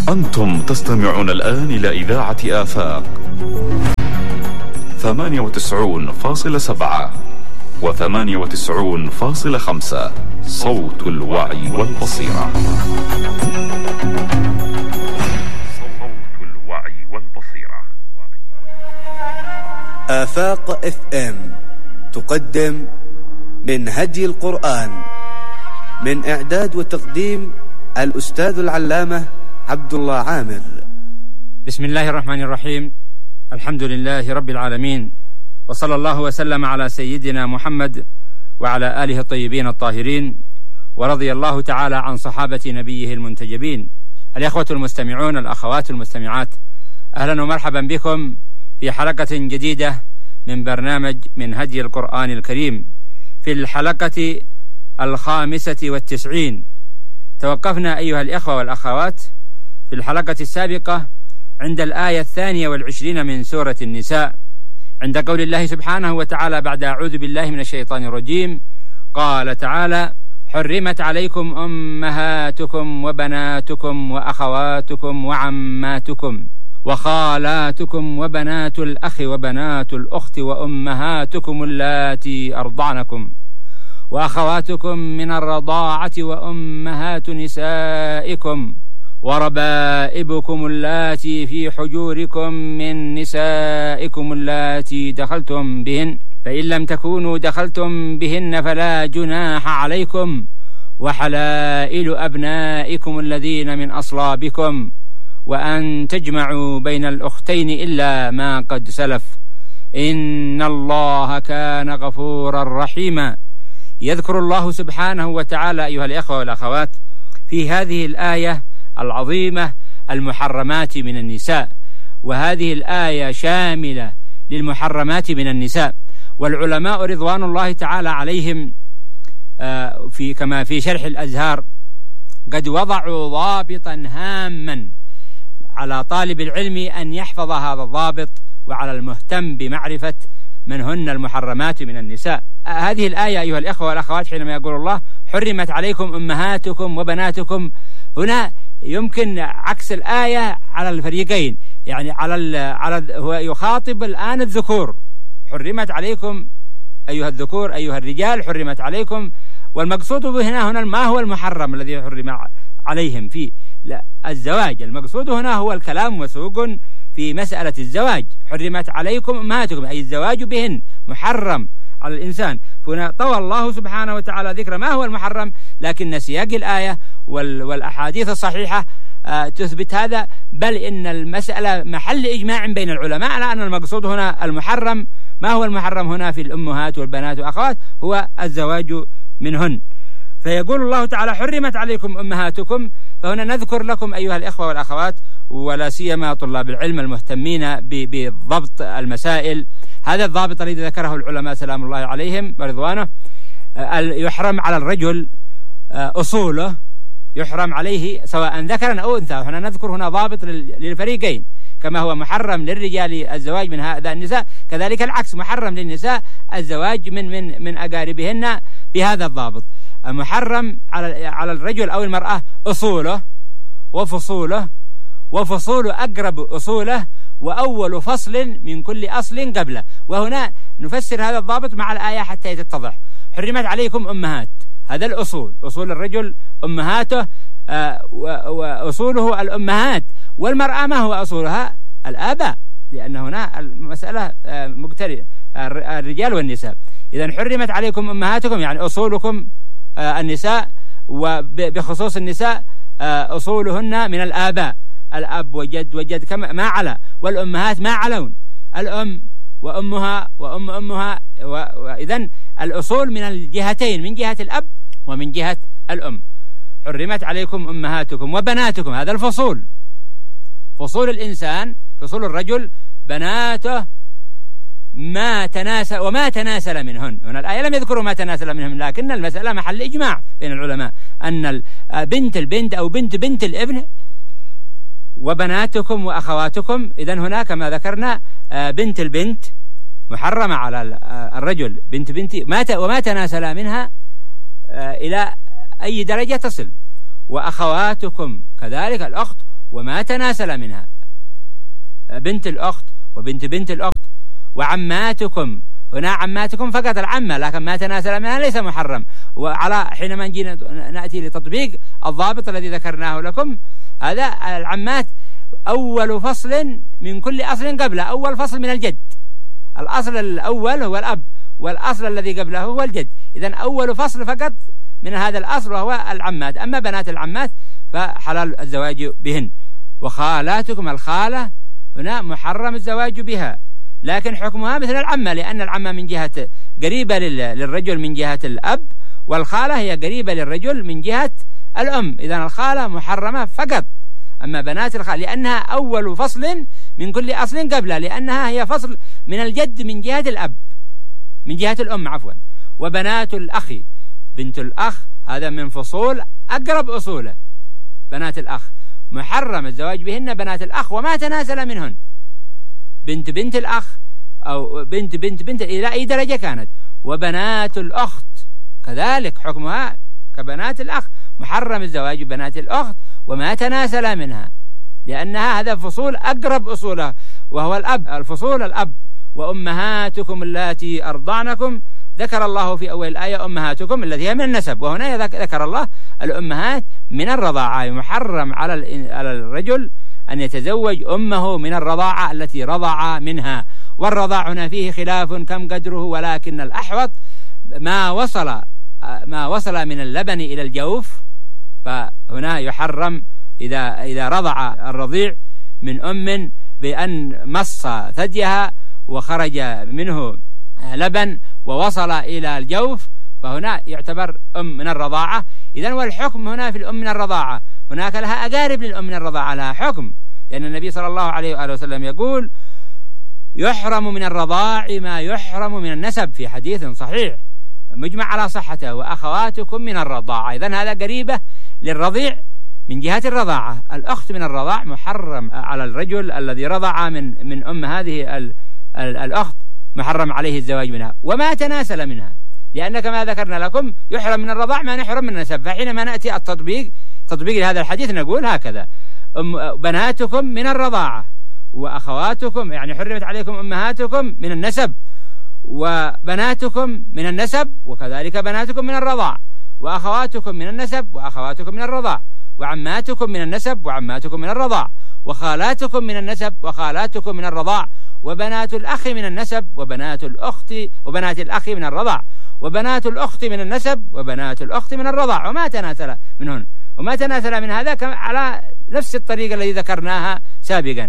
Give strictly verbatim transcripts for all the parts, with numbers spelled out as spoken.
أنتم تستمعون الآن إلى إذاعة آفاق ثمانية وتسعون فاصلة سبعة وثمانية وتسعون فاصلة خمسة، صوت الوعي والبصيرة. صوت الوعي والبصيرة. آفاق اف ام تقدم من هدي القرآن، من إعداد وتقديم الأستاذ العلامة عبد الله عامر. بسم الله الرحمن الرحيم. الحمد لله رب العالمين، وصلى الله وسلم على سيدنا محمد وعلى آله الطيبين الطاهرين، ورضي الله تعالى عن صحابة نبيه المنتجبين. الإخوة المستمعون، الأخوات المستمعات، أهلا ومرحبا بكم في حلقة جديدة من برنامج من هدي القرآن الكريم. في الحلقة الخامسة والتسعين توقفنا أيها الإخوة والأخوات في الحلقة السابقة عند الآية الثانية والعشرين من سورة النساء، عند قول الله سبحانه وتعالى بعد أعوذ بالله من الشيطان الرجيم، قال تعالى: حرمت عليكم أمهاتكم وبناتكم وأخواتكم وعماتكم وخالاتكم وبنات الأخ وبنات الأخت وأمهاتكم اللاتي أرضعنكم وأخواتكم من الرضاعة وأمهات نسائكم وربائبكم اللاتي في حجوركم من نسائكم اللاتي دخلتم بهن، فإن لم تكونوا دخلتم بهن فلا جناح عليكم، وحلائل أبنائكم الذين من أصلابكم، وأن تجمعوا بين الأختين إلا ما قد سلف، إن الله كان غفورا رحيما. يذكر الله سبحانه وتعالى أيها الإخوة والأخوات في هذه الآية العظيمة المحرمات من النساء، وهذه الآية شاملة للمحرمات من النساء. والعلماء رضوان الله تعالى عليهم في كما في شرح الأزهار قد وضعوا ضابطا هاما على طالب العلم أن يحفظ هذا الضابط، وعلى المهتم بمعرفة من هن المحرمات من النساء. هذه الآية أيها الإخوة والأخوات حينما يقول الله حرمت عليكم أمهاتكم وبناتكم، هنا يمكن عكس الآية على الفريقين، يعني على ال على ال هو يخاطب الآن الذكور، حرمت عليكم أيها الذكور أيها الرجال حرمت عليكم، والمقصود هنا هنا ما هو المحرم الذي حرم عليهم في لا الزواج. المقصود هنا هو الكلام مسوق في مسألة الزواج، حرمت عليكم أمهاتكم أي الزواج بهن محرم على الإنسان. هنا طوى الله سبحانه وتعالى ذكر ما هو المحرم، لكن سياق الآية والأحاديث الصحيحة تثبت هذا، بل إن المسألة محل إجماع بين العلماء على أن المقصود هنا المحرم. ما هو المحرم هنا في الأمهات والبنات والأخوات؟ هو الزواج منهن. فيقول الله تعالى حرمت عليكم أمهاتكم، فهنا نذكر لكم أيها الإخوة والأخوات ولا سيما طلاب العلم المهتمين بضبط المسائل، هذا الضابط الذي ذكره العلماء سلام الله عليهم ورضوانه. يحرم على الرجل أصوله، يحرم عليه سواء ذكرا أو أنثى. هنا نذكر هنا ضابط للفريقين، كما هو محرم للرجال الزواج من هذا النساء، كذلك العكس محرم للنساء الزواج من من من أقاربهن بهذا الضابط. محرم على على الرجل أو المرأة أصوله وفصوله، وفصول أقرب أصوله، وأول فصل من كل أصل قبله. وهنا نفسر هذا الضابط مع الآية حتى تتضح. حرمت عليكم أمهات، هذا الأصول، أصول الرجل أمهاته آه وأصوله الأمهات، والمرأة ما هو أصولها؟ الآباء، لأن هنا المسألة آه مقترنة الرجال والنساء. إذن حرمت عليكم أمهاتكم يعني أصولكم آه النساء، وبخصوص النساء آه أصولهن من الآباء، الأب وجد وجد كما ما على، والأمهات ما علون، الأم وأمها وأم أمها. وإذن الأصول من الجهتين، من جهة الأب ومن جهة الأم. حرمت عليكم أمهاتكم وبناتكم، هذا الفصول، فصول الإنسان، فصول الرجل بناته ما تناسل وما تناسل منهن. هنا الآية لم يذكروا ما تناسل منهم، لكن المسألة محل إجماع بين العلماء أن بنت البنت أو بنت بنت الابن وبناتكم وأخواتكم. إذن هنا كما ذكرنا بنت البنت محرمة على الرجل، بنت بنت وما تناسل منها إلى أي درجة تصل، وأخواتكم كذلك الأخت وما تناسل منها، بنت الأخت وبنت بنت الأخت وعماتكم. هنا عماتكم فقط العمة، لكن ما تناسل منها ليس محرم. وعلى حينما نجي نأتي لتطبيق الضابط الذي ذكرناه لكم، هذا العمات أول فصل من كل أصل قبله، أول فصل من الجد. الأصل الأول هو الأب، والأصل الذي قبله هو الجد. إذن أول فصل فقط من هذا الأصل وهو العمات. أما بنات العمات فحلال الزواج بهن. وخالاتكم، الخالة هنا محرم الزواج بها، لكن حكمها مثل العمة، لأن العمة من جهة قريبة للرجل من جهة الأب، والخالة هي قريبة للرجل من جهة الأم. إذن الخالة محرمة فقط. أما بنات الخالة لأنها أول فصل من كل أصل قبلها، لأنها هي فصل من الجد من جهة الأب، من جهة الأم عفوا. وبنات الأخ، بنت الأخ هذا من فصول أقرب أصوله. بنات الأخ محرم الزواج بهن، بنات الأخ وما تناسل منهن، بنت بنت الأخ أو بنت بنت بنت إلى أي درجة كانت. وبنات الأخت كذلك حكمها كبنات الأخ، محرم الزواج ببنات الأخت وما تناسل منها، لأنها هذا فصول أقرب أصوله وهو الأب، الفصول الأب. وأمهاتكم اللاتي أرضعنكم، ذكر الله في أول الآية أمهاتكم التي هي من النسب، وهنا ذكر الله الأمهات من الرضاعة. محرم على على الرجل أن يتزوج أمه من الرضاعة التي رضع منها. والرضاع هنا فيه خلاف كم قدره، ولكن الأحوط ما وصل ما وصل من اللبن إلى الجوف، فهنا يحرم إذا إذا رضع الرضيع من أم بأن مص ثديها وخرج منه لبن ووصل إلى الجوف، فهنا يعتبر أم من الرضاعة. إذن والحكم هنا في الأم من الرضاعة، هناك لها أقارب للأم من الرضاعة لها حكم، لأن النبي صلى الله عليه وآله وسلم يقول: يحرم من الرضاع ما يحرم من النسب، في حديث صحيح مجمع على صحته. وأخواتكم من الرضاعة، إذن هذا قريبة للرضيع من جهة الرضاعة. الأخت من الرضاع محرم على الرجل الذي رضع من من أم هذه ال ال الأخت، محرم عليه الزواج منها وما تناسل منها، لأن كما ذكرنا لكم يحرم من الرضاع ما نحرم من النسب. فحينما نأتي التطبيق تطبيق لهذا الحديث نقول هكذا: أم بناتكم من الرضاعة، وأخواتكم يعني حرمت عليكم أمهاتكم من النسب، وبناتكم من النسب، وكذلك بناتكم من الرضاع، وأخواتكم من النسب وأخواتكم من الرضاع، وعماتكم من النسب وعماتكم من الرضاع، وخالاتكم من النسب وخالاتكم من الرضاع، وبنات الأخ من النسب وبنات الأخت وبنات الأخ من الرضاع، وبنات الأخت من النسب وبنات الأخت من الرضاع، وما تناسل منهن. وما تناسل من هذا على نفس الطريقة التي ذكرناها سابقا.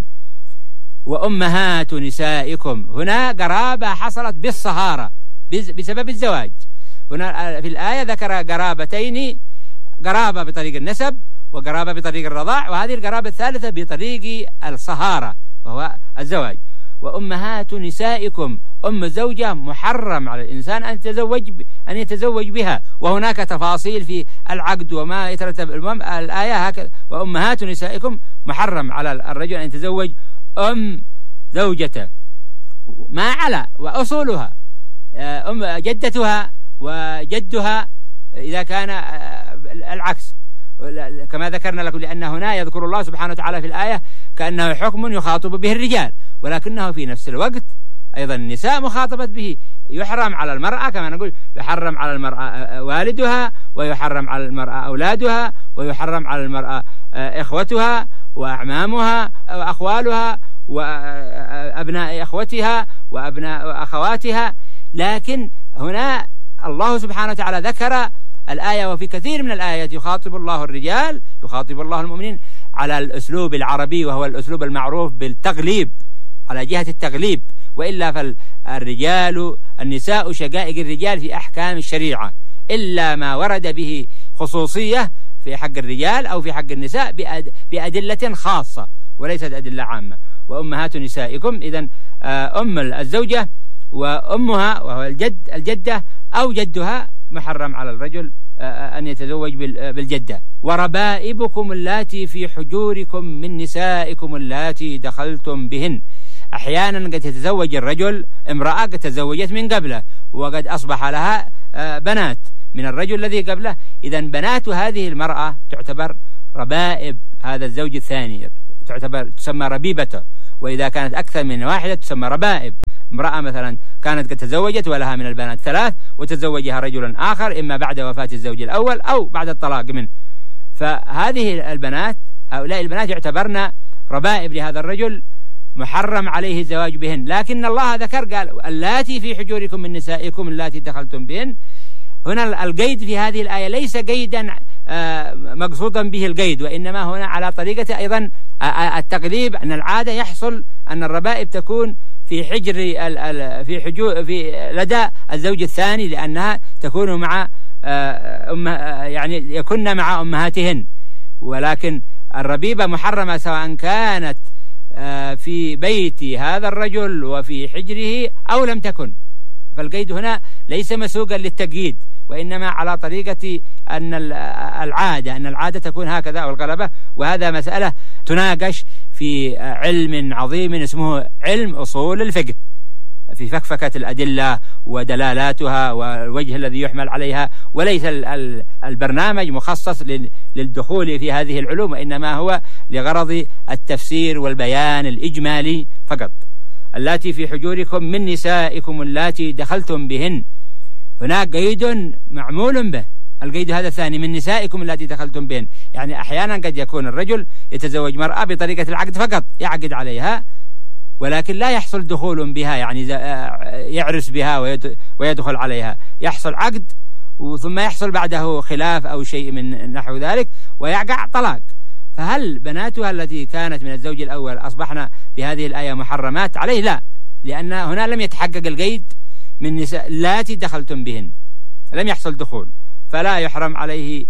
وأمهات نسائكم، هنا قرابة حصلت بالصهارة بسبب الزواج. هنا في الآية ذكر قرابتين، قرابة بطريق النسب وقرابة بطريق الرضاع، وهذه القرابة الثالثة بطريق الصهارة وهو الزواج. وأمهات نسائكم، أم الزوجة محرم على الإنسان أن يتزوج أن يتزوج بها، وهناك تفاصيل في العقد وما يترتب. المهم الآية هكذا: وأمهات نسائكم، محرم على الرجل أن يتزوج أم زوجته ما على وأصولها، أم جدتها وجدها إذا كان العكس، كما ذكرنا لكم، لأن هنا يذكر الله سبحانه وتعالى في الآية كأنه حكم يخاطب به الرجال، ولكنه في نفس الوقت أيضا النساء مخاطبة به. يحرم على المرأة كما نقول يحرم على المرأة والدها، ويحرم على المرأة أولادها، ويحرم على المرأة إخوتها وأعمامها وأخوالها وأبناء إخوتها وأبناء أخواتها. لكن هنا الله سبحانه وتعالى ذكر الآية، وفي كثير من الآيات يخاطب الله الرجال، يخاطب الله المؤمنين على الأسلوب العربي، وهو الأسلوب المعروف بالتغليب، على جهة التغليب. وإلا فالرجال النساء شقائق الرجال في أحكام الشريعة، إلا ما ورد به خصوصية في حق الرجال أو في حق النساء بأدلة خاصة وليست أدلة عامة. وأمهات نسائكم، إذن أم الزوجة وأمها وهو الجد الجدة أو جدها محرم على الرجل أن يتزوج بالجدة. وربائبكم اللاتي في حجوركم من نسائكم اللاتي دخلتم بهن، أحيانا قد يتزوج الرجل امرأة قد تزوجت من قبله وقد أصبح لها بنات من الرجل الذي قبله، إذن بنات هذه المرأة تعتبر ربائب هذا الزوج الثاني تعتبر تسمى ربيبته، وإذا كانت أكثر من واحدة تسمى ربائب. امرأة مثلا كانت قد تزوجت ولها من البنات ثلاث وتزوجها رجل آخر إما بعد وفاة الزوج الأول أو بعد الطلاق منه، فهذه البنات هؤلاء البنات يعتبرن ربائب لهذا الرجل محرم عليه الزواج بهن. لكن الله ذكر قال اللاتي في حجوركم من نسائكم اللاتي دخلتم بهن. هنا القيد في هذه الآية ليس قيدا مقصودا به القيد، وإنما هنا على طريقة أيضا التقليب، أن العادة يحصل أن الربائب تكون في حجر في حجو في لدى الزوج الثاني، لأنها تكون مع أم يعني يكن مع أمهاتهن، ولكن الربيبة محرمة سواء كانت في بيت هذا الرجل وفي حجره أو لم تكن. فالقيد هنا ليس مسوقا للتقييد، وإنما على طريقة أن العادة أن العادة تكون هكذا أو الغلبة. وهذا مسألة تناقش في علم عظيم اسمه علم أصول الفقه، في فكفكة الأدلة ودلالاتها والوجه الذي يحمل عليها، وليس البرنامج مخصص للدخول في هذه العلوم، وإنما هو لغرض التفسير والبيان الإجمالي فقط. اللاتي في حجوركم من نسائكم اللاتي دخلتم بهن، هناك قيد معمول به، القيد هذا الثاني من نسائكم اللاتي دخلتم بهن، يعني أحيانا قد يكون الرجل يتزوج مرأة بطريقة العقد فقط، يعقد عليها ولكن لا يحصل دخول بها، يعني يعرس بها ويدخل عليها، يحصل عقد ثم يحصل بعده خلاف أو شيء من نحو ذلك ويقع طلاق. فهل بناتها التي كانت من الزوج الأول أصبحنا بهذه الآية محرمات عليه؟ لا، لأن هنا لم يتحقق القيد من نساء اللاتي دخلتم بهن، لم يحصل دخول، فلا يحرم عليه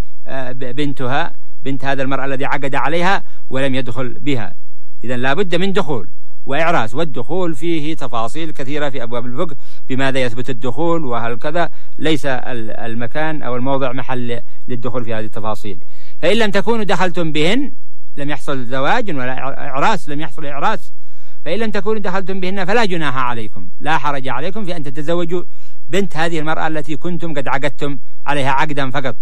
بنتها بنت هذا المرأة الذي عقد عليها ولم يدخل بها. إذن لا بد من دخول وإعراس، والدخول فيه تفاصيل كثيرة في أبواب الفقه، بماذا يثبت الدخول وهل كذا، ليس المكان أو الموضع محل للدخول في هذه التفاصيل. فإن لم تكونوا دخلتم بهن لم يحصل زواج ولا إعراس، لم يحصل إعراس، فإن لم تكونوا دخلتم بهن فلا جناح عليكم، لا حرج عليكم في أن تتزوجوا بنت هذه المرأة التي كنتم قد عقدتم عليها عقدا فقط.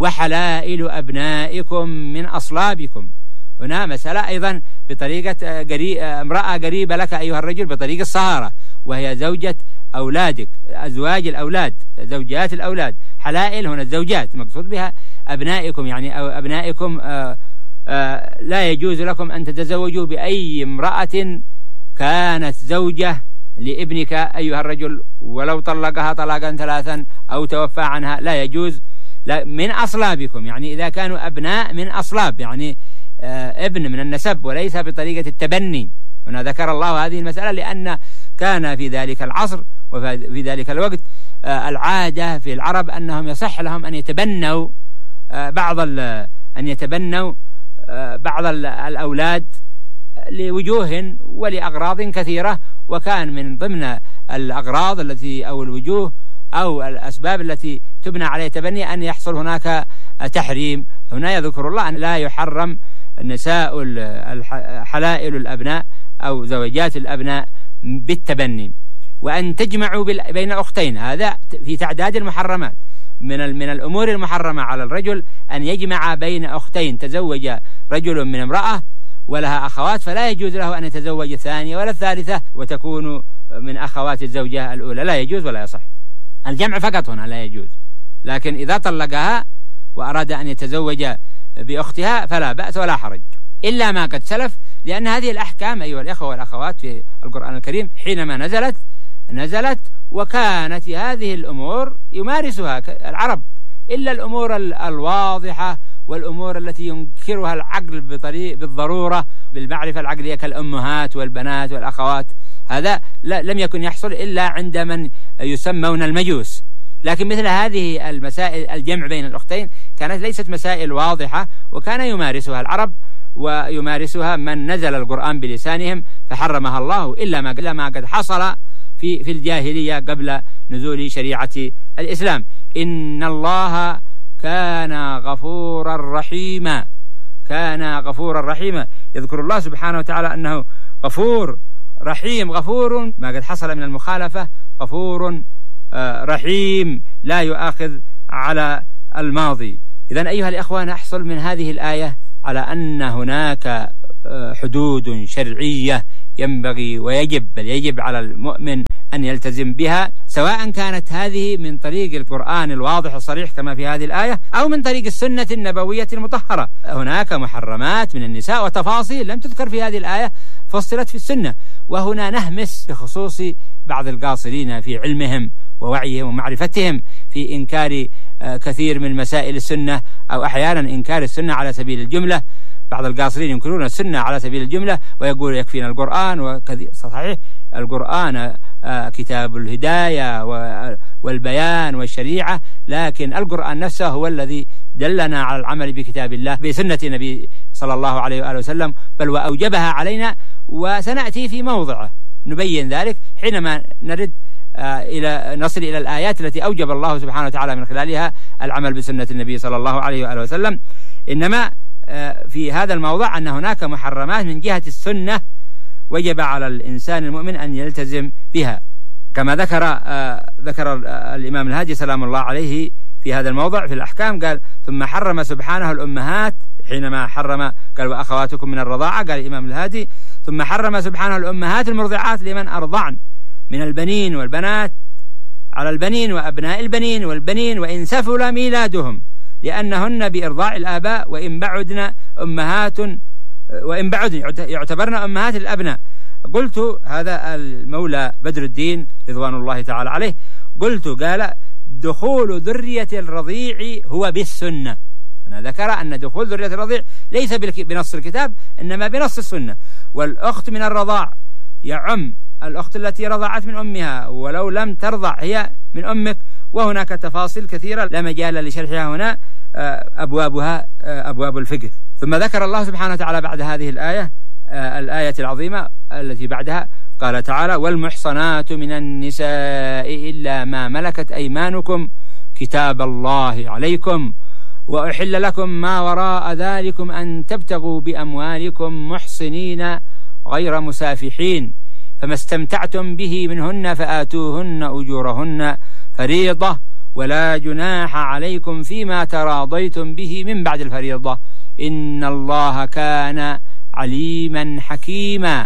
وحلائل أبنائكم من أصلابكم، هنا مسألة أيضا بطريقة قري... امرأة قريبة لك أيها الرجل بطريقة الصهارة، وهي زوجة أولادك، أزواج الأولاد، زوجات الأولاد. حلائل هنا الزوجات، مقصود بها أبنائكم، يعني أو أبنائكم آآ آآ لا يجوز لكم أن تتزوجوا بأي امرأة كانت زوجة لابنك أيها الرجل، ولو طلقها طلاقا ثلاثا أو توفى عنها لا يجوز. لا، من أصلابكم، يعني إذا كانوا أبناء من أصلاب، يعني ابن من النسب وليس بطريقة التبني. هنا ذكر الله هذه المسألة لأن كان في ذلك العصر وفي ذلك الوقت العادة في العرب أنهم يصح لهم أن يتبنوا بعض أن يتبنوا بعض الأولاد لوجوه ولأغراض كثيرة، وكان من ضمن الأغراض التي أو الوجوه أو الأسباب التي تبنى عليه تبني أن يحصل هناك تحريم. هنا يذكر الله أن لا يحرم نساء حلائل الأبناء أو زوجات الأبناء بالتبني، وأن تجمعوا بين أختين، هذا في تعداد المحرمات. من من الأمور المحرمة على الرجل أن يجمع بين أختين، تزوج رجل من امرأة ولها أخوات فلا يجوز له أن يتزوج الثانية ولا الثالثة وتكون من أخوات الزوجة الأولى، لا يجوز ولا يصح. الجمع فقط هنا لا يجوز، لكن إذا طلقها وأراد أن يتزوج بأختها فلا بأس ولا حرج، إلا ما قد سلف، لأن هذه الأحكام أيها الأخوة والأخوات في القرآن الكريم حينما نزلت نزلت وكانت هذه الأمور يمارسها العرب، إلا الأمور الواضحة والأمور التي ينكرها العقل بطريق بالضرورة بالمعرفة العقلية كالأمهات والبنات والأخوات، هذا لم يكن يحصل إلا عند من يسمون المجوس. لكن مثل هذه المسائل الجمع بين الأختين كانت ليست مسائل واضحة، وكان يمارسها العرب ويمارسها من نزل القرآن بلسانهم فحرمها الله، إلا ما إلا ما قد حصل في في الجاهلية قبل نزول شريعة الإسلام. إن الله كان غفورا رحيما، كان غفورا رحيما. يذكر الله سبحانه وتعالى أنه غفور رحيم، غفور ما قد حصل من المخالفة، غفور رحيم لا يؤاخذ على الماضي. إذن أيها الإخوة نحصل من هذه الآية على أن هناك حدود شرعية ينبغي ويجب بل يجب على المؤمن أن يلتزم بها، سواء كانت هذه من طريق القرآن الواضح الصريح كما في هذه الآية أو من طريق السنة النبوية المطهرة. هناك محرمات من النساء وتفاصيل لم تذكر في هذه الآية فصلت في السنة، وهنا نهمس بخصوص بعض القاصرين في علمهم ووعيهم ومعرفتهم في إنكار كثير من مسائل السنة أو أحيانا إنكار السنة على سبيل الجملة. بعض القاصرين ينكرون السنة على سبيل الجملة ويقول يكفينا القرآن، وكذي صحيح القرآن كتاب الهداية والبيان والشريعة، لكن القرآن نفسه هو الذي دلنا على العمل بكتاب الله بسنة النبي صلى الله عليه وآله وسلم، بل وأوجبها علينا، وسنأتي في موضعه نبين ذلك حينما نرد إلى نصل إلى الآيات التي أوجب الله سبحانه وتعالى من خلالها العمل بسنة النبي صلى الله عليه وآله وسلم. إنما في هذا الموضع أن هناك محرمات من جهة السنة وجب على الإنسان المؤمن أن يلتزم بها، كما ذكر ذكر الإمام الهادي سلام الله عليه في هذا الموضع في الأحكام. قال ثم حرم سبحانه الأمهات، حينما حرم قال وأخواتكم من الرضاعة، قال الإمام الهادي ثم حرم سبحانه الأمهات المرضعات لمن أرضعن من البنين والبنات على البنين وأبناء البنين والبنين وإن سفل ميلادهم، لأنهن بإرضاع الآباء وإن بعدن أمهات وإن بعدن يعتبرن أمهات الأبناء. قلت هذا المولى بدر الدين رضوان الله تعالى عليه، قلت قال دخول ذرية الرضيع هو بالسنة. أنا ذكر أن دخول ذرية الرضيع ليس بنص الكتاب إنما بنص السنة. والأخت من الرضاع يعم الأخت التي رضعت من أمها ولو لم ترضع هي من أمك، وهناك تفاصيل كثيرة لا مجال لشرحها هنا، أبوابها أبواب الفقه. ثم ذكر الله سبحانه وتعالى بعد هذه الآية الآية العظيمة التي بعدها قال تعالى والمحصنات من النساء إلا ما ملكت أيمانكم كتاب الله عليكم وأحل لكم ما وراء ذلكم أن تبتغوا بأموالكم محصنين غير مسافحين فما استمتعتم به منهن فآتوهن أجورهن فريضة ولا جناح عليكم فيما تراضيتم به من بعد الفريضة إن الله كان عليما حكيما.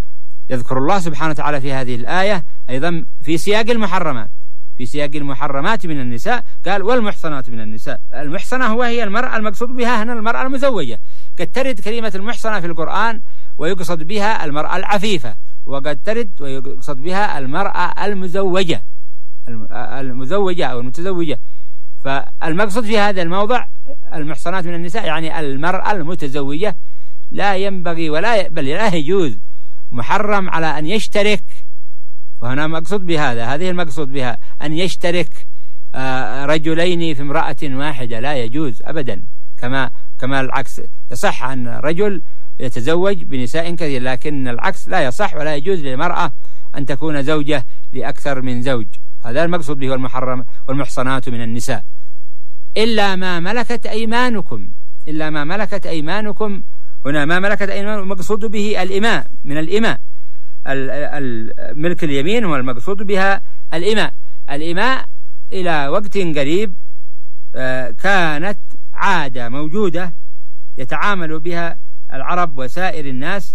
يذكر الله سبحانه وتعالى في هذه الآية أيضا في سياق المحرمات، في سياق المحرمات من النساء قال والمحصنات من النساء. المحصنة هو هي المرأة المقصود بها هنا المرأة المزوجة. قد ترد كلمة المحصنة في القرآن ويقصد بها المرأة العفيفة، وقد ترد ويقصد بها المرأة المزوجة المزوجة أو المتزوجة. فالمقصود في هذا الموضع المحصنات من النساء يعني المرأة المتزوجة. لا ينبغي ولا بل لا يجوز محرم على أن يشترك، وهنا مقصود بهذا هذه المقصود بها أن يشترك رجلين في امرأة واحدة، لا يجوز أبدا. كما كما العكس يصح أن رجل يتزوج بنساء كثير، لكن العكس لا يصح ولا يجوز للمرأة أن تكون زوجة لأكثر من زوج. هذا المقصود به المحرم والمحصنات من النساء إلا ما ملكت أيمانكم. إلا ما ملكت أيمانكم هنا ما ملكت أيمانكم مقصود به الإماء من الإماء. الملك اليمين هو المقصود بها الإماء. الإماء إلى وقت قريب كانت عادة موجودة يتعامل بها العرب وسائر الناس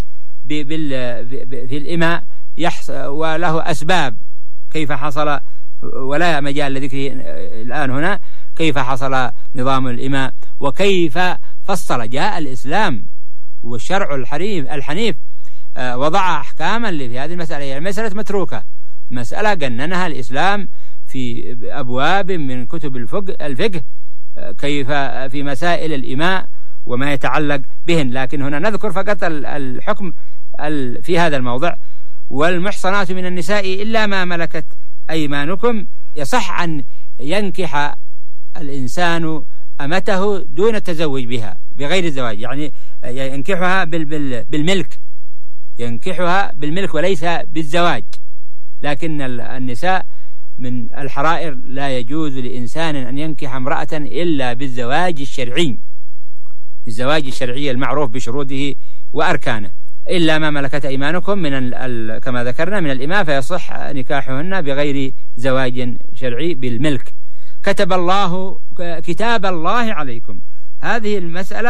في الإماء، وله أسباب كيف حصل ولا مجال لذكره الآن هنا كيف حصل نظام الإماء وكيف فصل. جاء الإسلام والشرع الحنيف الحنيف وضع أحكاما في هذه المسألة. يعني مسألة متروكة، مسألة جننها الإسلام في أبواب من كتب الفقه كيف في مسائل الإماء وما يتعلق بهن، لكن هنا نذكر فقط الحكم في هذا الموضع. والمحصنات من النساء إلا ما ملكت أيمانكم. يصح أن ينكح الإنسان أمته دون التزوج بها بغير الزواج، يعني ينكحها بالملك ينكحها بالملك وليس بالزواج. لكن النساء من الحرائر لا يجوز لإنسان أن ينكح امرأة إلا بالزواج الشرعي، بالزواج الشرعي المعروف بشروطه وأركانه. إلا ما ملكت أيمانكم من كما ذكرنا من الإماء فيصح نكاحهن بغير زواج شرعي بالملك. كتب الله كتاب الله عليكم. هذه المسألة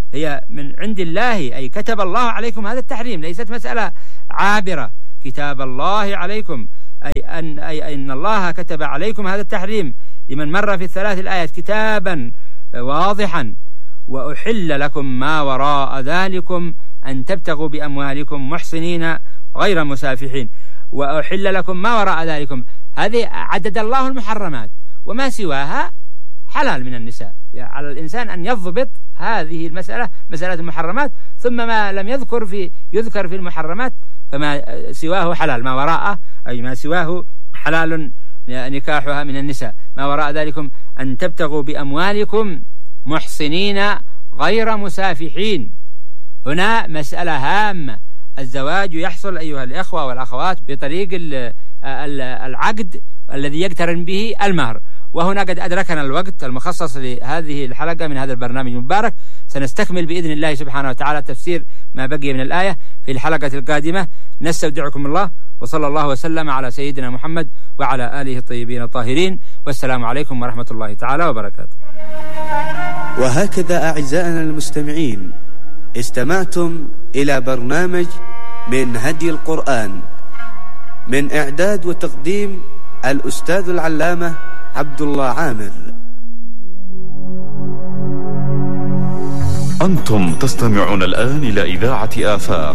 هي من عند الله، أي كتب الله عليكم هذا التحريم، ليست مسألة عابرة. كتاب الله عليكم أي أن, أي أن الله كتب عليكم هذا التحريم لمن مر في الثلاث الآيات كتابا واضحا. وأحل لكم ما وراء ذلكم أن تبتغوا بأموالكم محصنين غير مسافحين. وأحل لكم ما وراء ذلكم، هذه عدد الله المحرمات، وما سواها حلال من النساء. يعني على الإنسان أن يضبط هذه المسألة، مسألة المحرمات، ثم ما لم يذكر في يذكر في المحرمات فما سواه حلال، ما وراءه أي ما سواه حلال نكاحها من النساء. ما وراء ذلكم أن تبتغوا بأموالكم محصنين غير مسافحين. هنا مسألة هامة، الزواج يحصل أيها الإخوة والأخوات بطريق العقد الذي يقترن به المهر. وهنا قد أدركنا الوقت المخصص لهذه الحلقة من هذا البرنامج المبارك. سنستكمل بإذن الله سبحانه وتعالى تفسير ما بقي من الآية في الحلقة القادمة. نستودعكم الله، وصلى الله وسلم على سيدنا محمد وعلى آله الطيبين الطاهرين، والسلام عليكم ورحمة الله تعالى وبركاته. وهكذا أعزائنا المستمعين، استمعتم إلى برنامج من هدي القرآن، من إعداد وتقديم الأستاذ العلامة عبد الله عامر. أنتم تستمعون الآن إلى إذاعة آفاق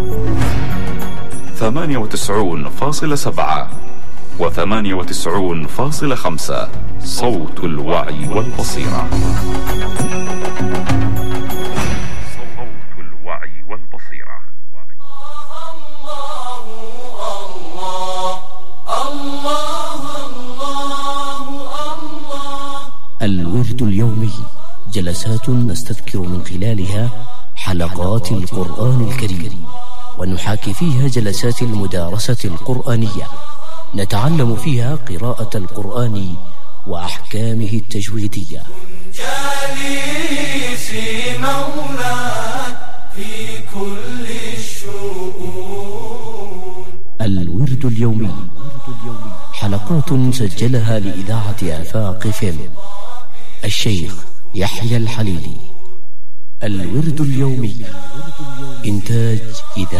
ثمانية وتسعون فاصلة سبعة وثمانية وتسعون فاصلة خمسة، صوت الوعي والبصيرة. صوت الوعي والبصيرة. الورد اليومي، جلسات نستذكر من خلالها حلقات القرآن الكريم، ونحاكي فيها جلسات المدارسة القرآنية، نتعلم فيها قراءة القرآن وأحكامه التجويدية. جالسي مولاي في كل الشؤون. الورد اليومي، حلقات سجلها لإذاعة آفاق فيلم الشيخ يحيى الحليلي. الورد اليومي، إنتاج إذاعة